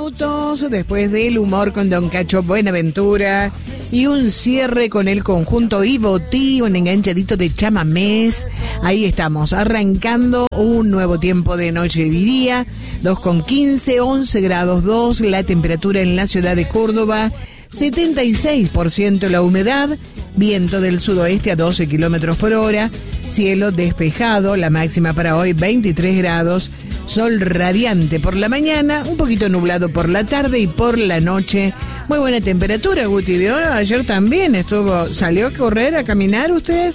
minutos después del humor con Don Cacho Buenaventura y un cierre con el conjunto Ivo T, un enganchadito de chamamés. Ahí estamos, arrancando un nuevo tiempo de noche y día, 2:15, 11 grados 2, la temperatura en la ciudad de Córdoba, 76% la humedad, viento del sudoeste a 12 kilómetros por hora, cielo despejado, la máxima para hoy 23 grados, sol radiante por la mañana, un poquito nublado por la tarde y por la noche. Muy buena temperatura, Guti. ¿Vio? Ayer también ¿salió a correr, a caminar usted?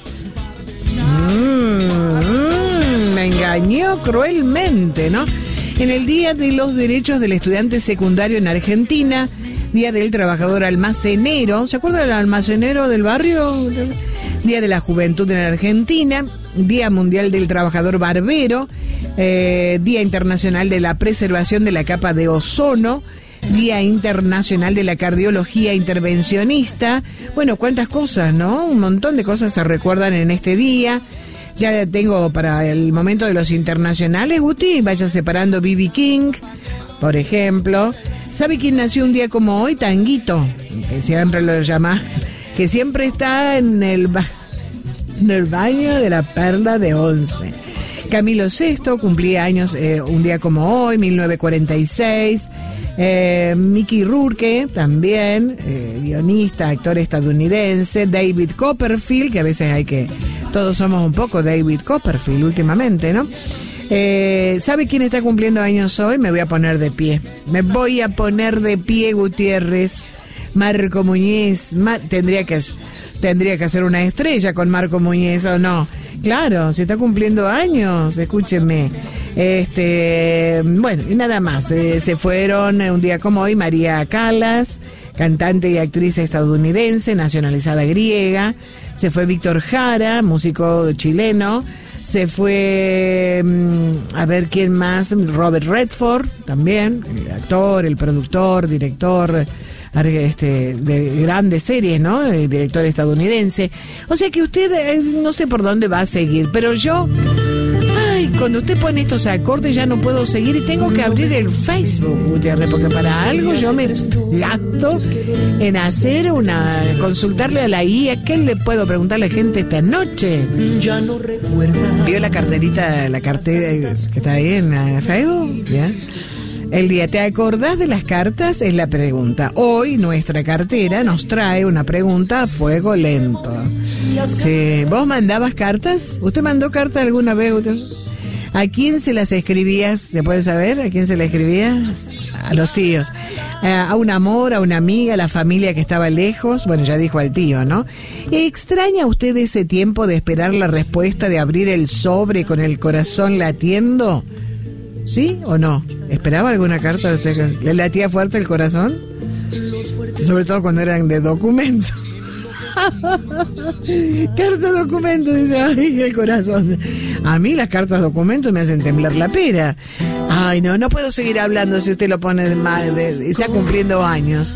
Me engañó cruelmente, ¿no? En el Día de los Derechos del Estudiante Secundario en Argentina, Día del Trabajador Almacenero, ¿se acuerda del almacenero del barrio? Día de la Juventud en Argentina, Día Mundial del Trabajador Barbero, Día Internacional de la Preservación de la Capa de Ozono, Día Internacional de la Cardiología Intervencionista. Bueno, cuántas cosas, ¿no? Un montón de cosas se recuerdan en este día. Ya tengo para el momento de los internacionales, Guti, vaya separando B.B. King, por ejemplo. ¿Sabe quién nació un día como hoy? Tanguito, que siempre lo llama, que siempre está en el baño de la Perla de Once. Camilo VI cumplía años un día como hoy, 1946. Mickey Rourke, también, guionista, actor estadounidense. David Copperfield, que a veces todos somos un poco David Copperfield últimamente, ¿no? ¿Sabe quién está cumpliendo años hoy? Me voy a poner de pie, Gutiérrez. Marco Muñiz, tendría que hacer una estrella con Marco Muñiz, ¿o no? Claro, si está cumpliendo años, escúcheme. Bueno, y nada más, se fueron un día como hoy María Callas, cantante y actriz estadounidense, nacionalizada griega. Se fue Víctor Jara, músico chileno. Se fue, a ver quién más, Robert Redford, también, el actor, el productor, director de grandes series, ¿no? El director estadounidense. O sea que usted, no sé por dónde va a seguir, pero yo, cuando usted pone estos acordes ya no puedo seguir y tengo que abrir el Facebook, Gutiérrez, porque para algo yo me gasto en consultarle a la IA. ¿Qué le puedo preguntar a la gente esta noche? Ya no recuerda. ¿Vio la cartera que está ahí en Facebook? ¿Bien? El día, ¿te acordás de las cartas? Es la pregunta. Hoy nuestra cartera nos trae una pregunta a fuego lento. Sí. ¿Vos mandabas cartas? ¿Usted mandó cartas alguna vez? ¿A quién se las escribías? ¿Se puede saber a quién se las escribía? A los tíos. A un amor, a una amiga, a la familia que estaba lejos. Bueno, ya dijo al tío, ¿no? ¿Extraña usted ese tiempo de esperar la respuesta, de abrir el sobre con el corazón latiendo? ¿Sí o no? ¿Esperaba alguna carta de usted? ¿Le latía fuerte el corazón? Sobre todo cuando eran de documento. Carta documento, dice, ay, el corazón. A mí las cartas documentos me hacen temblar la pera. Ay, no puedo seguir hablando si usted lo pone mal, está cumpliendo años.